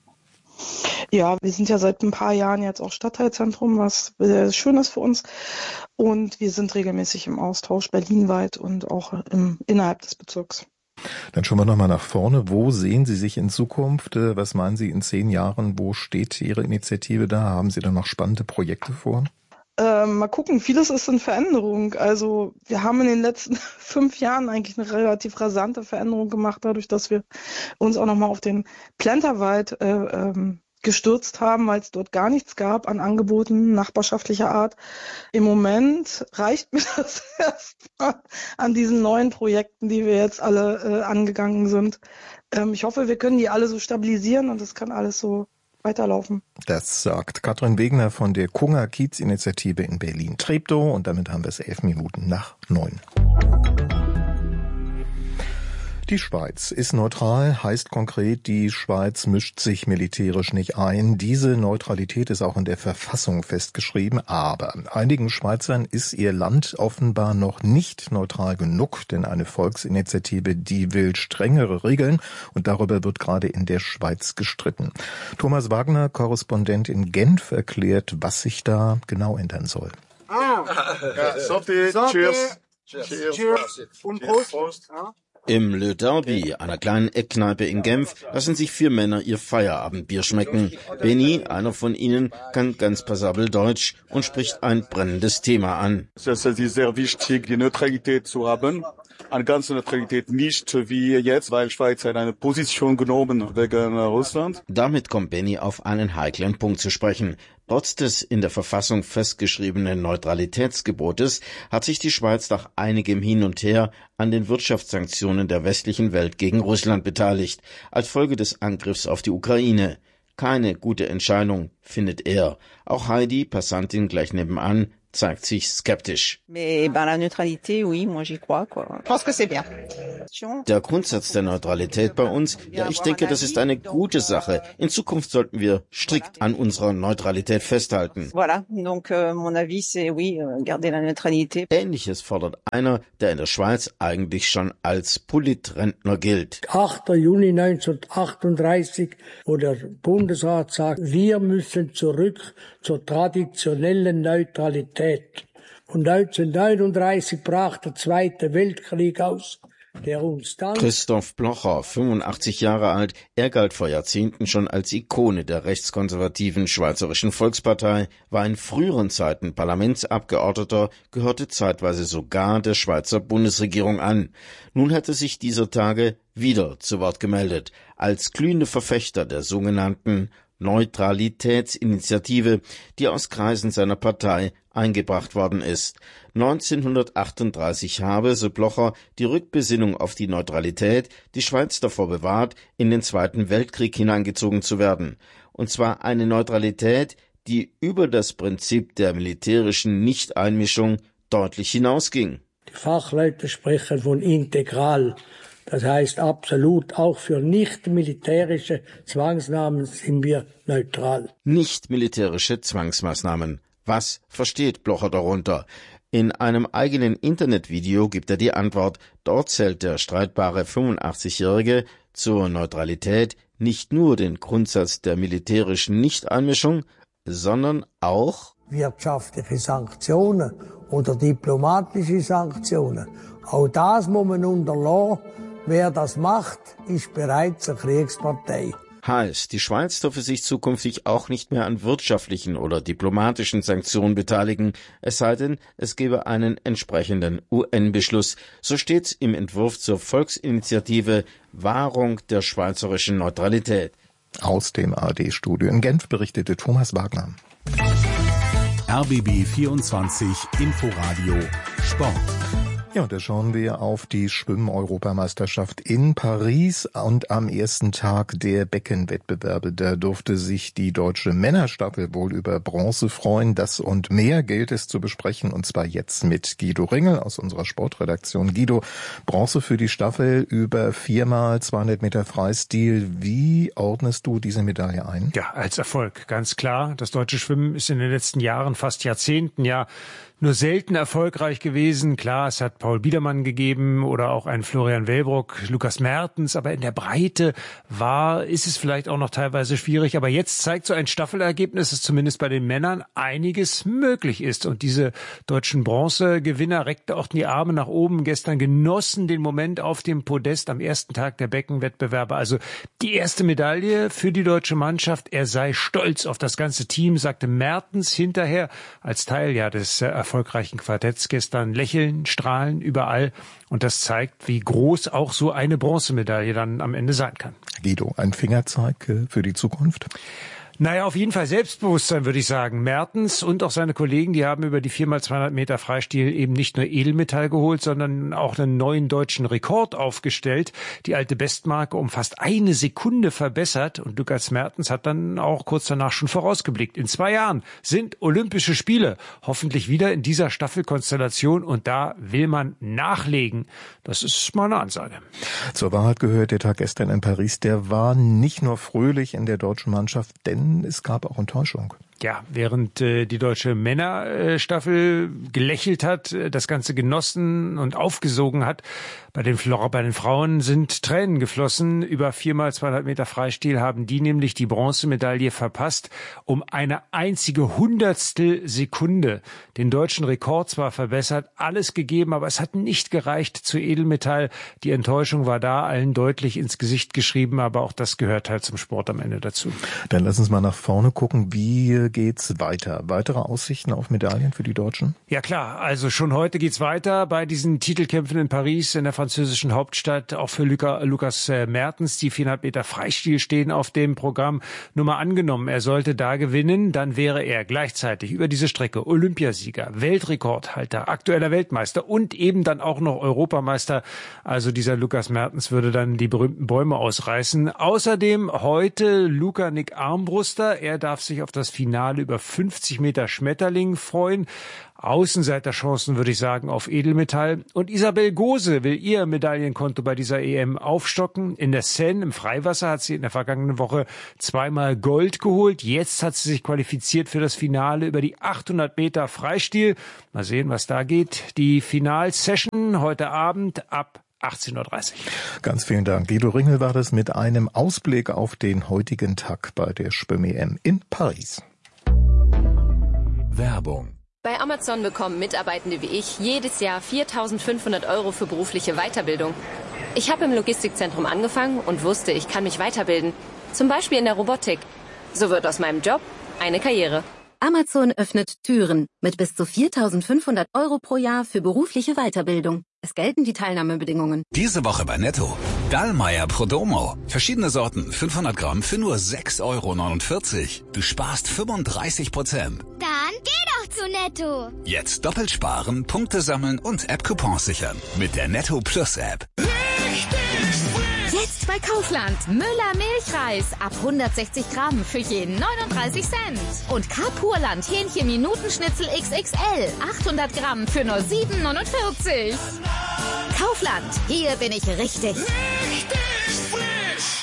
Ja, wir sind ja seit ein paar Jahren jetzt auch Stadtteilzentrum, was sehr schön ist für uns. Und wir sind regelmäßig im Austausch berlinweit und auch im, innerhalb des Bezirks. Dann schauen wir nochmal nach vorne. Wo sehen Sie sich in Zukunft? Was meinen Sie in zehn Jahren? Wo steht Ihre Initiative da? Haben Sie da noch spannende Projekte vor? Äh, mal gucken, vieles ist in Veränderung. Also wir haben in den letzten fünf Jahren eigentlich eine relativ rasante Veränderung gemacht, dadurch, dass wir uns auch nochmal auf den Plenterwald äh, ähm, gestürzt haben, weil es dort gar nichts gab an Angeboten nachbarschaftlicher Art. Im Moment reicht mir das erstmal an diesen neuen Projekten, die wir jetzt alle äh, angegangen sind. Ähm, ich hoffe, wir können die alle so stabilisieren und es kann alles so weiterlaufen. Das sagt Katrin Wegner von der Kunger Kiez-Initiative in Berlin-Treptow und damit haben wir es elf Minuten nach neun. Die Schweiz ist neutral, heißt konkret, die Schweiz mischt sich militärisch nicht ein. Diese Neutralität ist auch in der Verfassung festgeschrieben, aber einigen Schweizern ist ihr Land offenbar noch nicht neutral genug, denn eine Volksinitiative, die will strengere Regeln und darüber wird gerade in der Schweiz gestritten. Thomas Wagner, Korrespondent in Genf, erklärt, was sich da genau ändern soll. Ah, ja, Sophie, cheers. Cheers. Cheers. Cheers. Und Prost. Prost. Ja. Im Le Derby, einer kleinen Eckkneipe in Genf, lassen sich vier Männer ihr Feierabendbier schmecken. Benny, einer von ihnen, kann ganz passabel Deutsch und spricht ein brennendes Thema an. Es ist sehr wichtig, die Neutralität zu haben. eine ganze Neutralität nicht wie jetzt, weil Schweiz hat eine Position genommen wegen Russland. Damit kommt Benny auf einen heiklen Punkt zu sprechen. Trotz des in der Verfassung festgeschriebenen Neutralitätsgebotes hat sich die Schweiz nach einigem Hin und Her an den Wirtschaftssanktionen der westlichen Welt gegen Russland beteiligt, als Folge des Angriffs auf die Ukraine. Keine gute Entscheidung, findet er. Auch Heidi, Passantin gleich nebenan, zeigt sich skeptisch. Der Grundsatz der Neutralität bei uns, ja, ich denke, das ist eine gute Sache. In Zukunft sollten wir strikt an unserer Neutralität festhalten. Ähnliches fordert einer, der in der Schweiz eigentlich schon als Politrentner gilt. achter Juni neunzehnhundertachtunddreißig, wo der Bundesrat sagt, wir müssen zurück zur traditionellen Neutralität. Und neunzehnhundertneununddreißig brach der Zweite Weltkrieg aus, der uns dann... Christoph Blocher, fünfundachtzig Jahre alt, er galt vor Jahrzehnten schon als Ikone der rechtskonservativen Schweizerischen Volkspartei, war in früheren Zeiten Parlamentsabgeordneter, gehörte zeitweise sogar der Schweizer Bundesregierung an. Nun hatte sich dieser Tage wieder zu Wort gemeldet, als glühende Verfechter der sogenannten Neutralitätsinitiative, die aus Kreisen seiner Partei eingebracht worden ist. neunzehnhundertachtunddreißig habe, so Blocher, die Rückbesinnung auf die Neutralität die Schweiz davor bewahrt, in den Zweiten Weltkrieg hineingezogen zu werden. Und zwar eine Neutralität, die über das Prinzip der militärischen Nichteinmischung deutlich hinausging. Die Fachleute sprechen von integral. Das heißt absolut, auch für nicht-militärische Zwangsmaßnahmen sind wir neutral. Nicht-militärische Zwangsmaßnahmen. Was versteht Blocher darunter? In einem eigenen Internetvideo gibt er die Antwort. Dort zählt der streitbare fünfundachtzigjährige zur Neutralität nicht nur den Grundsatz der militärischen Nichteinmischung, sondern auch wirtschaftliche Sanktionen oder diplomatische Sanktionen. Auch das muss man unterlassen. Wer das macht, ist bereits eine Kriegspartei. Heißt, die Schweiz dürfe sich zukünftig auch nicht mehr an wirtschaftlichen oder diplomatischen Sanktionen beteiligen, es sei denn, es gebe einen entsprechenden U N-Beschluss. So steht's im Entwurf zur Volksinitiative Wahrung der schweizerischen Neutralität. Aus dem A R D-Studio in Genf berichtete Thomas Wagner. R B B vierundzwanzig Inforadio Sport. Ja, da schauen wir auf die Schwimm-Europameisterschaft in Paris und am ersten Tag der Beckenwettbewerbe. Da durfte sich die deutsche Männerstaffel wohl über Bronze freuen. Das und mehr gilt es zu besprechen, und zwar jetzt mit Guido Ringel aus unserer Sportredaktion. Guido, Bronze für die Staffel über viermal zweihundert Meter Freistil. Wie ordnest du diese Medaille ein? Ja, als Erfolg, ganz klar. Das deutsche Schwimmen ist in den letzten Jahren, fast Jahrzehnten, ja, nur selten erfolgreich gewesen. Klar, es hat Paul Biedermann gegeben oder auch einen Florian Wellbrock, Lukas Mertens, aber in der Breite war, ist es vielleicht auch noch teilweise schwierig. Aber jetzt zeigt so ein Staffelergebnis, dass zumindest bei den Männern einiges möglich ist. Und diese deutschen Bronzegewinner reckten auch die Arme nach oben gestern, genossen den Moment auf dem Podest am ersten Tag der Beckenwettbewerbe. Also die erste Medaille für die deutsche Mannschaft. Er sei stolz auf das ganze Team, sagte Mertens hinterher als Teil ja des erfolgreichen Quartetts gestern. Lächeln, strahlen überall. Und das zeigt, wie groß auch so eine Bronzemedaille dann am Ende sein kann. Guido, ein Fingerzeig für die Zukunft? Naja, auf jeden Fall Selbstbewusstsein, würde ich sagen. Mertens und auch seine Kollegen, die haben über die vier mal zweihundert Meter Freistil eben nicht nur Edelmetall geholt, sondern auch einen neuen deutschen Rekord aufgestellt. Die alte Bestmarke um fast eine Sekunde verbessert. Und Lukas Mertens hat dann auch kurz danach schon vorausgeblickt. In zwei Jahren sind Olympische Spiele. Hoffentlich wieder in dieser Staffelkonstellation. Und da will man nachlegen. Das ist mal eine Ansage. Zur Wahrheit gehört der Tag gestern in Paris. Der war nicht nur fröhlich in der deutschen Mannschaft, denn es gab auch Enttäuschung. Ja, während äh, die deutsche Männerstaffel gelächelt hat, das Ganze genossen und aufgesogen hat, bei den, bei den Frauen sind Tränen geflossen. Über vier mal zweihundert Meter Freistil haben die nämlich die Bronzemedaille verpasst, um eine einzige Hundertstel Sekunde. Den deutschen Rekord zwar verbessert, alles gegeben, aber es hat nicht gereicht zu Edelmetall. Die Enttäuschung war da, allen deutlich ins Gesicht geschrieben, aber auch das gehört halt zum Sport am Ende dazu. Dann lass uns mal nach vorne gucken. Wie Heute geht's weiter. Weitere Aussichten auf Medaillen für die Deutschen? Ja klar, also schon heute geht's weiter bei diesen Titelkämpfen in Paris, in der französischen Hauptstadt. Auch für Luca, Lukas Mertens, die viereinhalb Meter Freistil stehen auf dem Programm. Nur mal angenommen, er sollte da gewinnen, dann wäre er gleichzeitig über diese Strecke Olympiasieger, Weltrekordhalter, aktueller Weltmeister und eben dann auch noch Europameister. Also dieser Lukas Mertens würde dann die berühmten Bäume ausreißen. Außerdem heute Luca Nick Armbruster. Er darf sich auf das Finale über fünfzig Meter Schmetterling freuen. Außenseiterchancen, würde ich sagen, auf Edelmetall. Und Isabel Gose will ihr Medaillenkonto bei dieser E M aufstocken. In der Seine, im Freiwasser, hat sie in der vergangenen Woche zweimal Gold geholt. Jetzt hat sie sich qualifiziert für das Finale über die achthundert Meter Freistil. Mal sehen, was da geht. Die Finalsession heute Abend ab achtzehn Uhr dreißig. Ganz vielen Dank. Guido Ringel war das mit einem Ausblick auf den heutigen Tag bei der Schwimm-E M in Paris. Werbung. Bei Amazon bekommen Mitarbeitende wie ich jedes Jahr viertausendfünfhundert Euro für berufliche Weiterbildung. Ich habe im Logistikzentrum angefangen und wusste, ich kann mich weiterbilden. Zum Beispiel in der Robotik. So wird aus meinem Job eine Karriere. Amazon öffnet Türen mit bis zu viertausendfünfhundert Euro pro Jahr für berufliche Weiterbildung. Es gelten die Teilnahmebedingungen. Diese Woche bei Netto. Dallmayr Prodomo. Verschiedene Sorten, fünfhundert Gramm für nur sechs Euro neunundvierzig. Du sparst fünfunddreißig Prozent. Dann geh doch zu Netto. Jetzt doppelt sparen, Punkte sammeln und App-Coupons sichern. Mit der Netto Plus App. Jetzt bei Kaufland. Müller Milchreis ab hundertsechzig Gramm für jeden neununddreißig Cent. Und Kapurland Hähnchen Minutenschnitzel X X L. achthundert Gramm für nur sieben neunundvierzig. Kaufland. Hier bin ich richtig. Richtig frisch.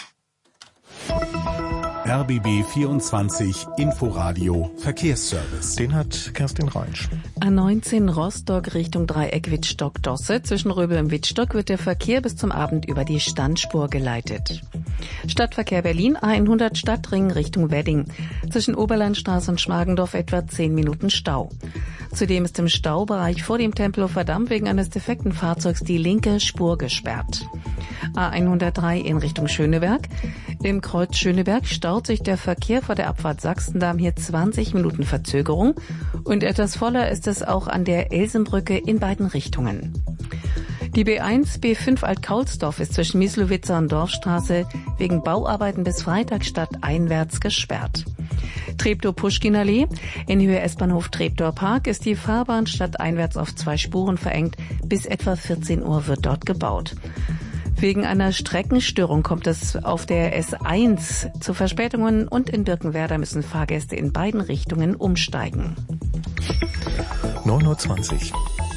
R B B vierundzwanzig Inforadio Verkehrsservice. Den hat Kerstin Reinsch. A neunzehn Rostock Richtung Dreieck Wittstock-Dosse. Zwischen Röbel und Wittstock wird der Verkehr bis zum Abend über die Standspur geleitet. Stadtverkehr Berlin A hundert Stadtring Richtung Wedding. Zwischen Oberlandstraße und Schmargendorf etwa zehn Minuten Stau. Zudem ist im Staubereich vor dem Tempelhofer Damm wegen eines defekten Fahrzeugs die linke Spur gesperrt. A hundertdrei in Richtung Schöneberg. Im Kreuz Schöneberg staut sich der Verkehr vor der Abfahrt Sachsendamm, hier zwanzig Minuten Verzögerung. Und etwas voller ist es auch an der Elsenbrücke in beiden Richtungen. Die B eins B fünf Alt-Kaulsdorf ist zwischen Mieslowitzer und Dorfstraße wegen Bauarbeiten bis Freitag stadteinwärts gesperrt. Treptow-Puschkin-Allee. In Höhe S-Bahnhof Treptower-Park ist die Fahrbahn stadteinwärts auf zwei Spuren verengt. Bis etwa vierzehn Uhr wird dort gebaut. Wegen einer Streckenstörung kommt es auf der S eins zu Verspätungen und in Birkenwerder müssen Fahrgäste in beiden Richtungen umsteigen. neun Uhr zwanzig.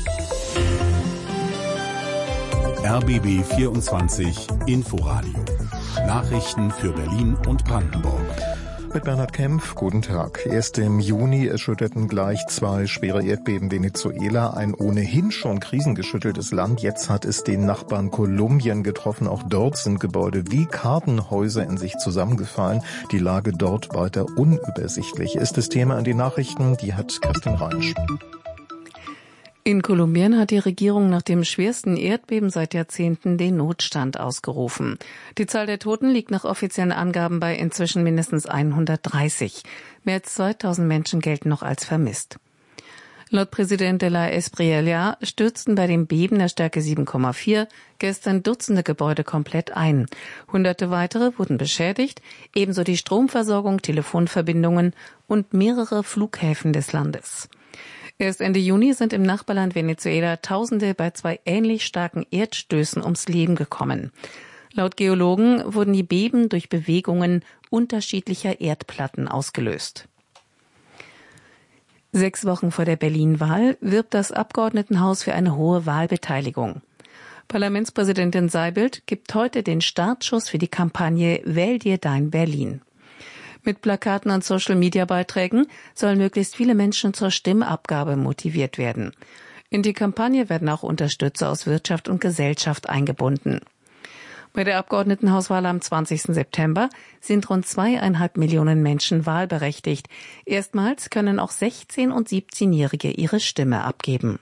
R B B vierundzwanzig Inforadio. Nachrichten für Berlin und Brandenburg. Mit Bernhard Kempf, guten Tag. Erst im Juni erschütterten gleich zwei schwere Erdbeben Venezuela, ein ohnehin schon krisengeschütteltes Land. Jetzt hat es den Nachbarn Kolumbien getroffen. Auch dort sind Gebäude wie Kartenhäuser in sich zusammengefallen. Die Lage dort weiter unübersichtlich. Ist das Thema an die Nachrichten, die hat Kerstin Reinsch. In Kolumbien hat die Regierung nach dem schwersten Erdbeben seit Jahrzehnten den Notstand ausgerufen. Die Zahl der Toten liegt nach offiziellen Angaben bei inzwischen mindestens hundertdreißig. Mehr als zweitausend Menschen gelten noch als vermisst. Laut Präsident de la Espriella stürzten bei dem Beben der Stärke sieben Komma vier gestern Dutzende Gebäude komplett ein. Hunderte weitere wurden beschädigt, ebenso die Stromversorgung, Telefonverbindungen und mehrere Flughäfen des Landes. Erst Ende Juni sind im Nachbarland Venezuela Tausende bei zwei ähnlich starken Erdstößen ums Leben gekommen. Laut Geologen wurden die Beben durch Bewegungen unterschiedlicher Erdplatten ausgelöst. Sechs Wochen vor der Berlin-Wahl wirbt das Abgeordnetenhaus für eine hohe Wahlbeteiligung. Parlamentspräsidentin Seibold gibt heute den Startschuss für die Kampagne Wähl dir dein Berlin. Mit Plakaten und Social-Media-Beiträgen sollen möglichst viele Menschen zur Stimmabgabe motiviert werden. In die Kampagne werden auch Unterstützer aus Wirtschaft und Gesellschaft eingebunden. Bei der Abgeordnetenhauswahl am zwanzigsten September sind rund zweieinhalb Millionen Menschen wahlberechtigt. Erstmals können auch sechzehn- und siebzehnjährige ihre Stimme abgeben.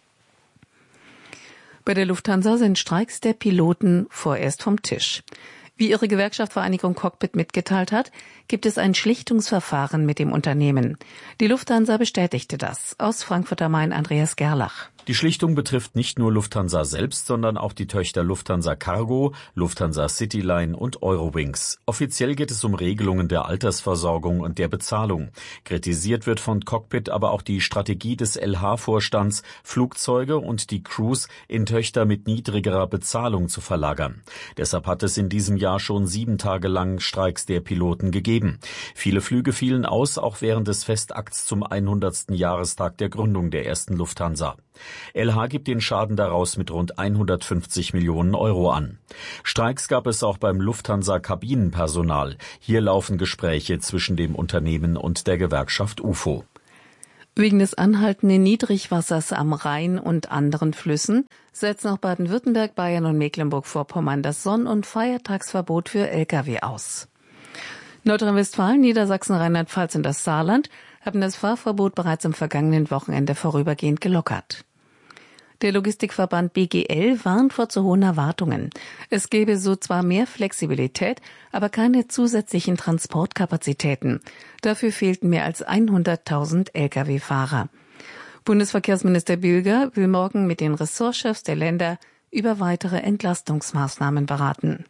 Bei der Lufthansa sind Streiks der Piloten vorerst vom Tisch. Wie ihre Gewerkschaft Vereinigung Cockpit mitgeteilt hat, gibt es ein Schlichtungsverfahren mit dem Unternehmen. Die Lufthansa bestätigte das. Aus Frankfurt am Main Andreas Gerlach. Die Schlichtung betrifft nicht nur Lufthansa selbst, sondern auch die Töchter Lufthansa Cargo, Lufthansa Cityline und Eurowings. Offiziell geht es um Regelungen der Altersversorgung und der Bezahlung. Kritisiert wird von Cockpit aber auch die Strategie des L H-Vorstands, Flugzeuge und die Crews in Töchter mit niedrigerer Bezahlung zu verlagern. Deshalb hat es in diesem Jahr schon sieben Tage lang Streiks der Piloten gegeben. Viele Flüge fielen aus, auch während des Festakts zum hundertsten Jahrestag der Gründung der ersten Lufthansa. L H gibt den Schaden daraus mit rund hundertfünfzig Millionen Euro an. Streiks gab es auch beim Lufthansa-Kabinenpersonal. Hier laufen Gespräche zwischen dem Unternehmen und der Gewerkschaft U F O. Wegen des anhaltenden Niedrigwassers am Rhein und anderen Flüssen setzen auch Baden-Württemberg, Bayern und Mecklenburg-Vorpommern das Sonn- und Feiertagsverbot für L K W aus. Nordrhein-Westfalen, Niedersachsen, Rheinland-Pfalz und das Saarland haben das Fahrverbot bereits am vergangenen Wochenende vorübergehend gelockert. Der Logistikverband B G L warnt vor zu hohen Erwartungen. Es gäbe so zwar mehr Flexibilität, aber keine zusätzlichen Transportkapazitäten. Dafür fehlten mehr als hunderttausend L K W-Fahrer. Bundesverkehrsminister Bilger will morgen mit den Ressortchefs der Länder über weitere Entlastungsmaßnahmen beraten.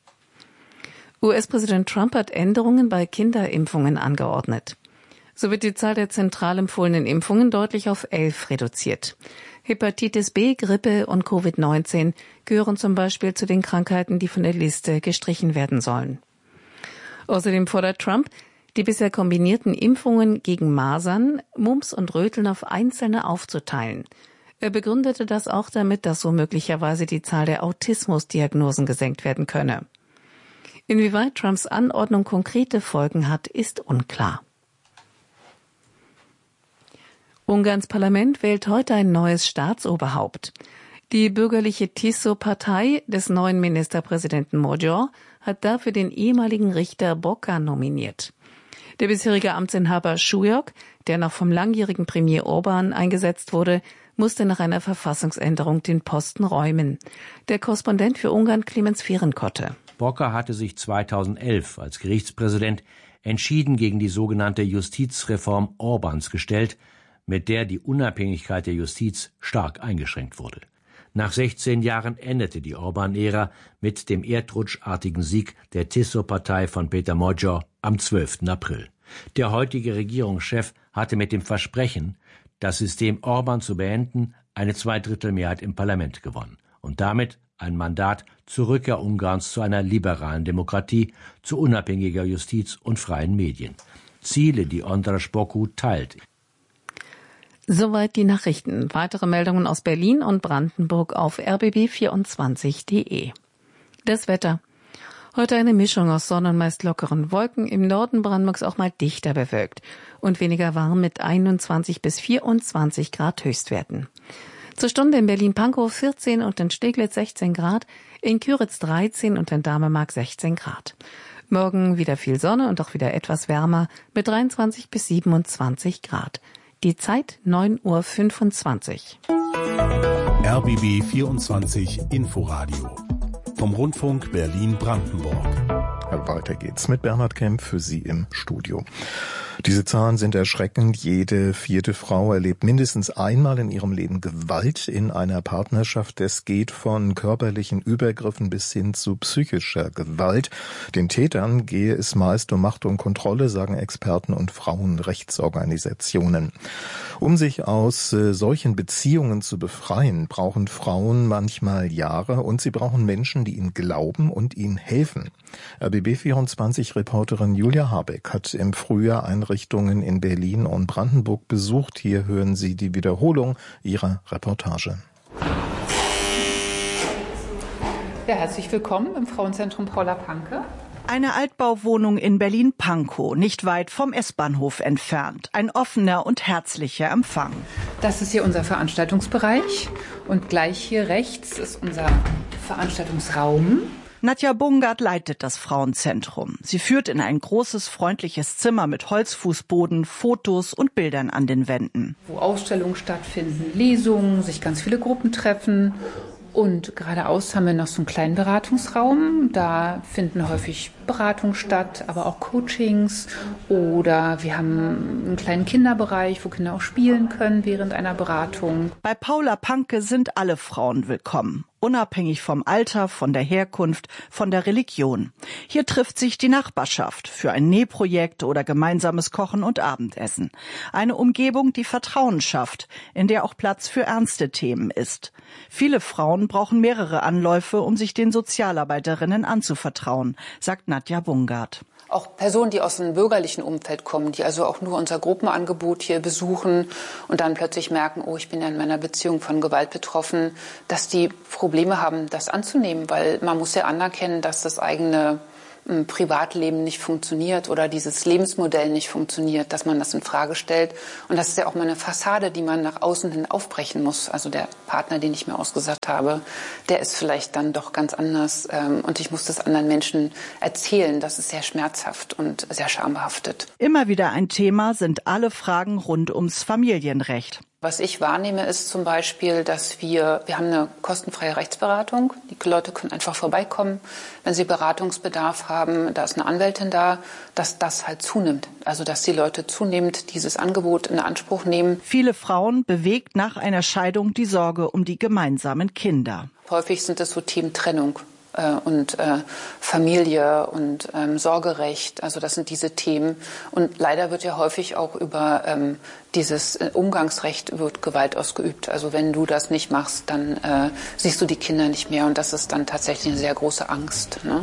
U S-Präsident Trump hat Änderungen bei Kinderimpfungen angeordnet. So wird die Zahl der zentral empfohlenen Impfungen deutlich auf elf reduziert. Hepatitis B, Grippe und Covid neunzehn gehören zum Beispiel zu den Krankheiten, die von der Liste gestrichen werden sollen. Außerdem fordert Trump, die bisher kombinierten Impfungen gegen Masern, Mumps und Röteln auf einzelne aufzuteilen. Er begründete das auch damit, dass so möglicherweise die Zahl der Autismusdiagnosen gesenkt werden könne. Inwieweit Trumps Anordnung konkrete Folgen hat, ist unklar. Ungarns Parlament wählt heute ein neues Staatsoberhaupt. Die bürgerliche Tiso-Partei des neuen Ministerpräsidenten Magyar hat dafür den ehemaligen Richter Boka nominiert. Der bisherige Amtsinhaber Súlyog, der noch vom langjährigen Premier Orbán eingesetzt wurde, musste nach einer Verfassungsänderung den Posten räumen. Der Korrespondent für Ungarn Clemens Fehrenkotte. Boka hatte sich zweitausendelf als Gerichtspräsident entschieden gegen die sogenannte Justizreform Orbáns gestellt, mit der die Unabhängigkeit der Justiz stark eingeschränkt wurde. Nach sechzehn Jahren endete die Orbán-Ära mit dem erdrutschartigen Sieg der Tiso-Partei von Peter Magyar am zwölften April. Der heutige Regierungschef hatte mit dem Versprechen, das System Orbán zu beenden, eine Zweidrittelmehrheit im Parlament gewonnen und damit ein Mandat zur Rückkehr Ungarns zu einer liberalen Demokratie, zu unabhängiger Justiz und freien Medien. Ziele, die András Boku teilt. Soweit die Nachrichten. Weitere Meldungen aus Berlin und Brandenburg auf r b b vierundzwanzig punkt d e. Das Wetter. Heute eine Mischung aus Sonne und meist lockeren Wolken. Im Norden Brandenburgs auch mal dichter bewölkt und weniger warm mit einundzwanzig bis vierundzwanzig Grad Höchstwerten. Zur Stunde in Berlin-Pankow vierzehn und in Steglitz sechzehn Grad, in Küritz dreizehn und in Damemark sechzehn Grad. Morgen wieder viel Sonne und auch wieder etwas wärmer mit dreiundzwanzig bis siebenundzwanzig Grad. Die Zeit neun Uhr fünfundzwanzig. R B B vierundzwanzig Inforadio vom Rundfunk Berlin-Brandenburg. Weiter geht's mit Bernhard Kemp für Sie im Studio. Diese Zahlen sind erschreckend. Jede vierte Frau erlebt mindestens einmal in ihrem Leben Gewalt in einer Partnerschaft. Es geht von körperlichen Übergriffen bis hin zu psychischer Gewalt. Den Tätern gehe es meist um Macht und Kontrolle, sagen Experten und Frauenrechtsorganisationen. Um sich aus äh, solchen Beziehungen zu befreien, brauchen Frauen manchmal Jahre und sie brauchen Menschen, die ihnen glauben und ihnen helfen. R B B vierundzwanzig-Reporterin Julia Habeck hat im Frühjahr Einrichtungen in Berlin und Brandenburg besucht. Hier hören Sie die Wiederholung ihrer Reportage. Ja, herzlich willkommen im Frauenzentrum Paula Panke. Eine Altbauwohnung in Berlin-Pankow, nicht weit vom S-Bahnhof entfernt. Ein offener und herzlicher Empfang. Das ist hier unser Veranstaltungsbereich und gleich hier rechts ist unser Veranstaltungsraum. Nadja Bungard leitet das Frauenzentrum. Sie führt in ein großes, freundliches Zimmer mit Holzfußboden, Fotos und Bildern an den Wänden. Wo Ausstellungen stattfinden, Lesungen, sich ganz viele Gruppen treffen Und geradeaus haben wir noch so einen kleinen Beratungsraum. Da finden häufig Beratungen statt, aber auch Coachings. Oder wir haben einen kleinen Kinderbereich, wo Kinder auch spielen können während einer Beratung. Bei Paula Panke sind alle Frauen willkommen. Unabhängig vom Alter, von der Herkunft, von der Religion. Hier trifft sich die Nachbarschaft für ein Nähprojekt oder gemeinsames Kochen und Abendessen. Eine Umgebung, die Vertrauen schafft, in der auch Platz für ernste Themen ist. Viele Frauen brauchen mehrere Anläufe, um sich den Sozialarbeiterinnen anzuvertrauen, sagt Nadja Bungard. Auch Personen, die aus einem bürgerlichen Umfeld kommen, die also auch nur unser Gruppenangebot hier besuchen und dann plötzlich merken, oh, ich bin ja in meiner Beziehung von Gewalt betroffen, dass die Probleme haben, das anzunehmen, weil man muss ja anerkennen, dass das eigene Privatleben nicht funktioniert oder dieses Lebensmodell nicht funktioniert, dass man das in Frage stellt. Und das ist ja auch mal eine Fassade, die man nach außen hin aufbrechen muss. Also der Partner, den ich mir ausgesucht habe, der ist vielleicht dann doch ganz anders. Und ich muss das anderen Menschen erzählen. Das ist sehr schmerzhaft und sehr schambehaftet. Immer wieder ein Thema sind alle Fragen rund ums Familienrecht. Was ich wahrnehme, ist zum Beispiel, dass wir, wir haben eine kostenfreie Rechtsberatung. Die Leute können einfach vorbeikommen, wenn sie Beratungsbedarf haben. Da ist eine Anwältin da, dass das halt zunimmt. Also, dass die Leute zunehmend dieses Angebot in Anspruch nehmen. Viele Frauen bewegt nach einer Scheidung die Sorge um die gemeinsamen Kinder. Häufig sind es so Themen Trennung und äh, Familie und ähm, Sorgerecht, also das sind diese Themen. Und leider wird ja häufig auch über ähm, dieses Umgangsrecht wird Gewalt ausgeübt. Also wenn du das nicht machst, dann äh, siehst du die Kinder nicht mehr und das ist dann tatsächlich eine sehr große Angst, ne?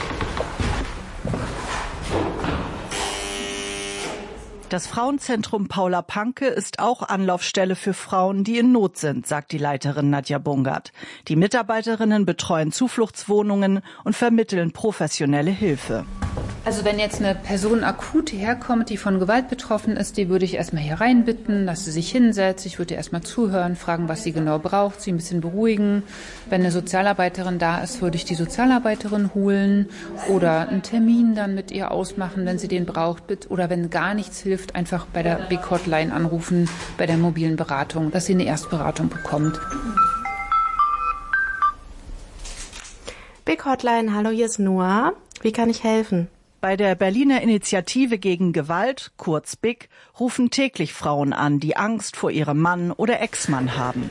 Das Frauenzentrum Paula Panke ist auch Anlaufstelle für Frauen, die in Not sind, sagt die Leiterin Nadja Bungard. Die Mitarbeiterinnen betreuen Zufluchtswohnungen und vermitteln professionelle Hilfe. Also wenn jetzt eine Person akut herkommt, die von Gewalt betroffen ist, die würde ich erstmal hier reinbitten, dass sie sich hinsetzt. Ich würde ihr erstmal zuhören, fragen, was sie genau braucht, sie ein bisschen beruhigen. Wenn eine Sozialarbeiterin da ist, würde ich die Sozialarbeiterin holen oder einen Termin dann mit ihr ausmachen, wenn sie den braucht. Oder wenn gar nichts hilft, einfach bei der Big Hotline anrufen, bei der mobilen Beratung, dass sie eine Erstberatung bekommt. Big Hotline, hallo, hier ist Noah. Wie kann ich helfen? Bei der Berliner Initiative gegen Gewalt, kurz B I G, rufen täglich Frauen an, die Angst vor ihrem Mann oder Ex-Mann haben.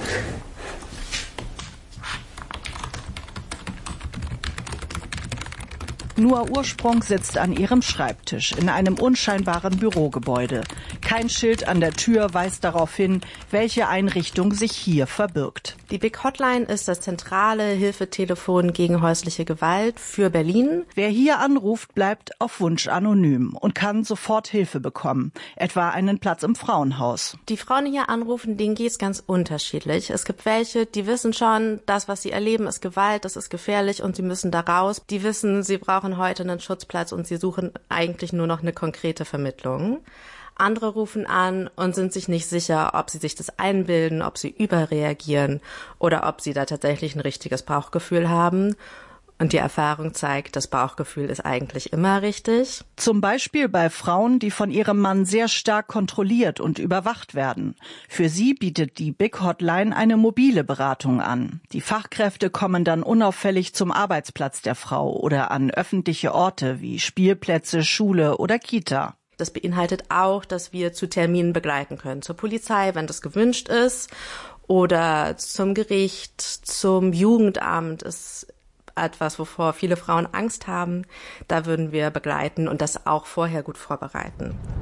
Noah Ursprung sitzt an ihrem Schreibtisch in einem unscheinbaren Bürogebäude. Kein Schild an der Tür weist darauf hin, welche Einrichtung sich hier verbirgt. Die Big Hotline ist das zentrale Hilfetelefon gegen häusliche Gewalt für Berlin. Wer hier anruft, bleibt auf Wunsch anonym und kann sofort Hilfe bekommen, etwa einen Platz im Frauenhaus. Die Frauen, die hier anrufen, denen geht es ganz unterschiedlich. Es gibt welche, die wissen schon, das, was sie erleben, ist Gewalt, das ist gefährlich und sie müssen da raus. Die wissen, sie brauchen heute einen Schutzplatz und sie suchen eigentlich nur noch eine konkrete Vermittlung. Andere rufen an und sind sich nicht sicher, ob sie sich das einbilden, ob sie überreagieren oder ob sie da tatsächlich ein richtiges Bauchgefühl haben. Und die Erfahrung zeigt, das Bauchgefühl ist eigentlich immer richtig. Zum Beispiel bei Frauen, die von ihrem Mann sehr stark kontrolliert und überwacht werden. Für sie bietet die Big Hotline eine mobile Beratung an. Die Fachkräfte kommen dann unauffällig zum Arbeitsplatz der Frau oder an öffentliche Orte wie Spielplätze, Schule oder Kita. Das beinhaltet auch, dass wir zu Terminen begleiten können. Zur Polizei, wenn das gewünscht ist, oder zum Gericht, zum Jugendamt ist etwas, wovor viele Frauen Angst haben. Da würden wir begleiten und das auch vorher gut vorbereiten.